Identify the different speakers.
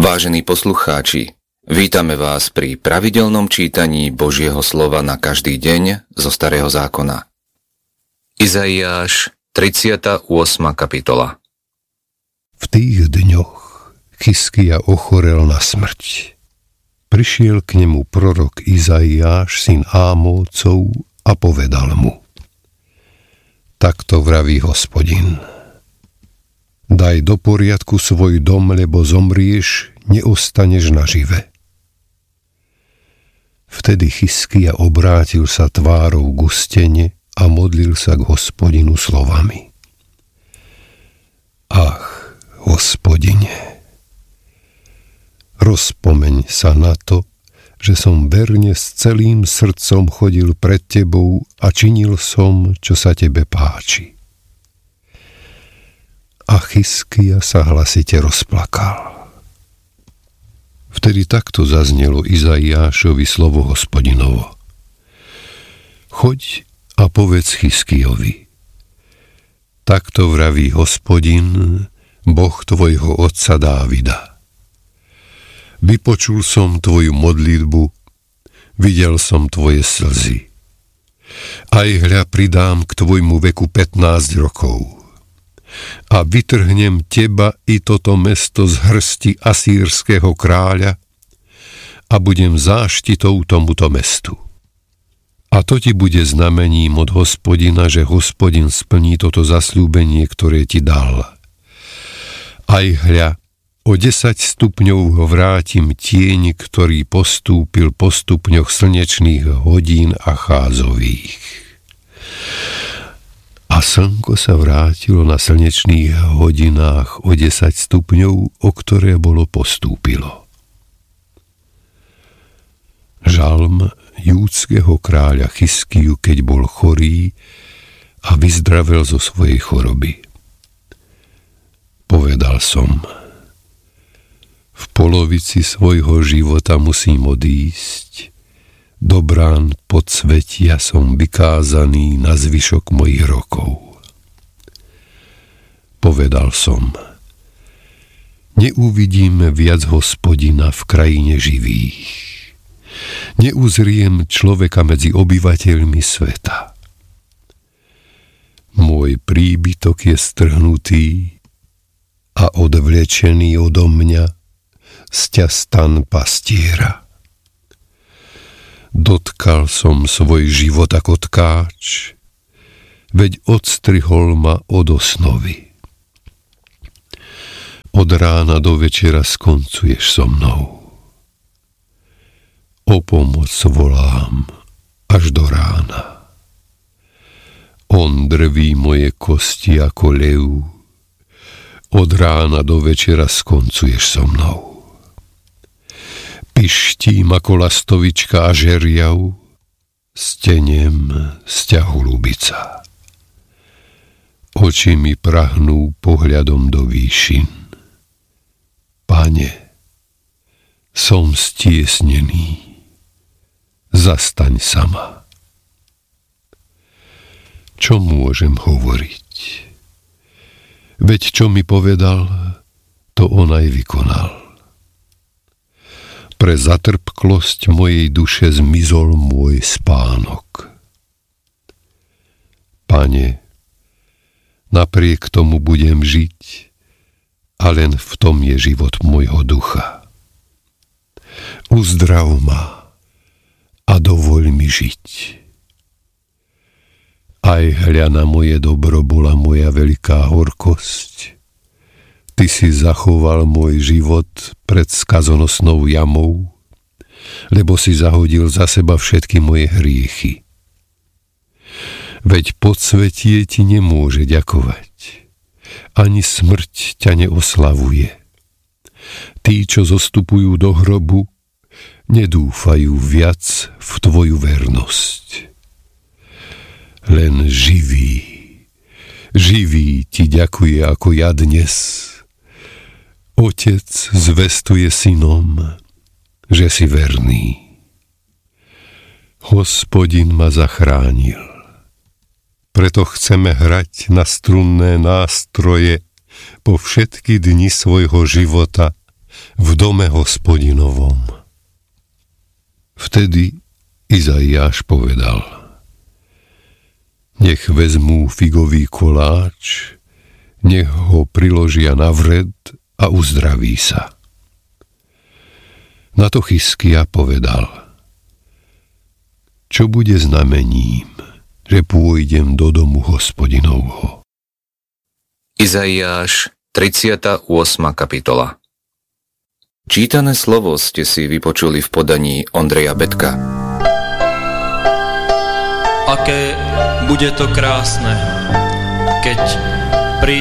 Speaker 1: Vážení poslucháči, vítame vás pri pravidelnom čítaní Božieho slova na každý deň zo Starého zákona. Izaiáš, 38. kapitola.
Speaker 2: V tých dňoch Chizkija ochorel na smrť. Prišiel k nemu prorok Izaiáš, syn Ámócov, a povedal mu: Takto vraví Hospodin: Daj do poriadku svoj dom, lebo zomrieš, neostaneš nažive. Vtedy Chizkija obrátil sa tvárou k stene a modlil sa k Hospodinu slovami: Ach, Hospodine, rozpomeň sa na to, že som verne s celým srdcom chodil pred tebou a činil som, čo sa tebe páči. A Chizkija sa hlasite rozplakal. Vtedy takto zaznelo Izaiášovi slovo Hospodinovo: Choď a povedz Chizkijovi: Takto vraví Hospodin, Boh tvojho otca Dávida. Vypočul som tvoju modlitbu, videl som tvoje slzy. Aj hľa pridám k tvojmu veku 15 rokov. A vytrhnem teba i toto mesto z hrsti asýrskeho kráľa a budem záštitou tomuto mestu. A to ti bude znamením od Hospodina, že Hospodin splní toto zasľúbenie, ktoré ti dal. Aj hľa, o 10 stupňov vrátim tieň, ktorý postúpil po stupňoch slnečných hodín Acházových. A slnko sa vrátilo na slnečných hodinách o 10 stupňov, o ktoré bolo postúpilo. Žalm júdskeho kráľa Chizkiju, keď bol chorý a vyzdravel zo svojej choroby. Povedal som: V polovici svojho života musím odísť. Do brán podsvetia som vykázaný na zvyšok mojich rokov. Povedal som: Neuvidím viac Hospodina v krajine živých. Neuzriem človeka medzi obyvateľmi sveta. Môj príbytok je strhnutý a odvlečený odo mňa sťa stan pastiera. Dotkal som svoj život ako tkáč, veď odstrihol ma od osnovy. Od rána do večera skoncuješ so mnou. O pomoc volám až do rána. On drví moje kosti ako lev. Od rána do večera skoncuješ so mnou. Pištím ako lastovička a žeriav, stenem sťa holubica. Oči mi prahnú pohľadom do výšin. Pane, som stiesnený, zastaň sama. Čo môžem hovoriť? Veď čo mi povedal, to on aj vykonal. Pre zatrpklosť mojej duše zmizol môj spánok. Pane, napriek tomu budem žiť, a len v tom je život môjho ducha. Uzdrav ma a dovoľ mi žiť. Aj hľa na moje dobro bola moja veľká horkosť. Ty si zachoval môj život pred skazonosnou jamou, lebo si zahodil za seba všetky moje hriechy. Veď podsvetie ti nemôže ďakovať, ani smrť ťa neoslavuje. Tí, čo zostupujú do hrobu, nedúfajú viac v tvoju vernosť. Len živý ti ďakuje ako ja dnes. Otec zvestuje synom, že si verný. Hospodin ma zachránil. Preto chceme hrať na strunné nástroje po všetky dni svojho života v dome Hospodinovom. Vtedy Izaiáš povedal: Nech vezmú figový koláč, nech ho priložia na vred a uzdraví sa. Na to Chizkia povedal: Čo bude znamením, že pôjdem do domu Hospodinovho?
Speaker 1: Izaiáš, 38. kapitola. Čítané slovo ste si vypočuli v podaní Ondreja Betka.
Speaker 3: Aké bude to krásne, keď